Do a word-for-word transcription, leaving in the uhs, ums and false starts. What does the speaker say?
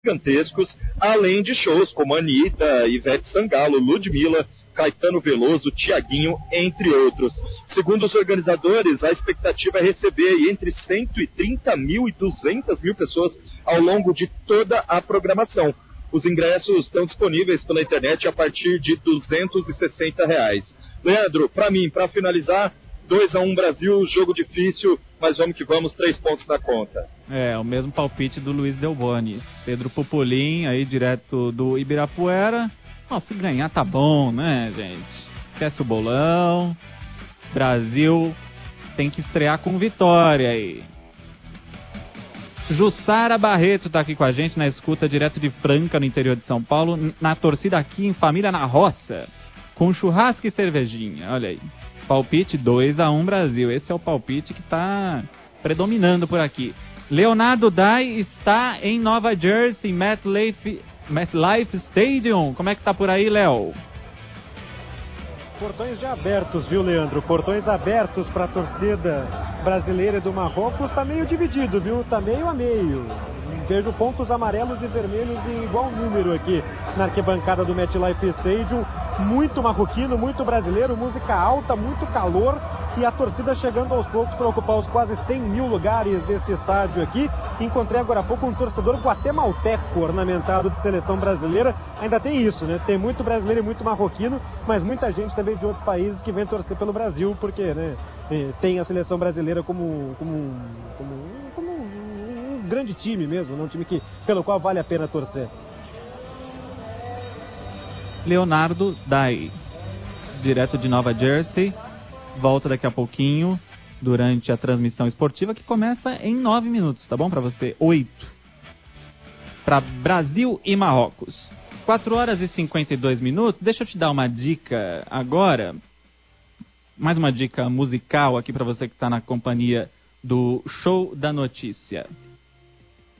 gigantescos, além de shows como Anitta, Ivete Sangalo, Ludmilla, Caetano Veloso, Tiaguinho, entre outros. Segundo os organizadores, a expectativa é receber entre cento e trinta mil e duzentas mil pessoas ao longo de toda a programação. Os ingressos estão disponíveis pela internet a partir de duzentos e sessenta reais. Leandro, para mim, para finalizar, dois a um Brasil, jogo difícil, mas vamos que vamos, três pontos na conta. É, o mesmo palpite do Luiz Delboni. Pedro Pupolin, aí direto do Ibirapuera. Nossa, se ganhar tá bom, né, gente? Esquece o bolão. Brasil tem que estrear com vitória aí. Jussara Barreto tá aqui com a gente na escuta direto de Franca, no interior de São Paulo, na torcida aqui em Família na Roça, com churrasco e cervejinha, olha aí. Palpite dois a um Brasil, esse é o palpite que tá predominando por aqui. Leonardo Dai está em Nova Jersey, MetLife, MetLife Stadium. Como é que tá por aí, Léo? Portões já abertos, viu, Leandro? Portões abertos para a torcida brasileira do Marrocos. Tá meio dividido, viu? Tá meio a meio. Vejo pontos amarelos e vermelhos em igual número aqui na arquibancada do MetLife Stadium. Muito marroquino, muito brasileiro, música alta, muito calor e a torcida chegando aos poucos para ocupar os quase cem mil lugares desse estádio aqui. Encontrei agora há pouco um torcedor guatemalteco ornamentado de seleção brasileira. Ainda tem isso, né? Tem muito brasileiro e muito marroquino, mas muita gente também de outros países que vem torcer pelo Brasil, porque, né, tem a seleção brasileira como, como, como, como um, um grande time mesmo, né? Um time que, pelo qual vale a pena torcer. Leonardo Dai, direto de Nova Jersey, volta daqui a pouquinho durante a transmissão esportiva que começa em nove minutos, tá bom para você? Oito. Para Brasil e Marrocos. quatro horas e cinquenta e dois minutos. Deixa eu te dar uma dica agora, mais uma dica musical aqui para você que está na companhia do Show da Notícia.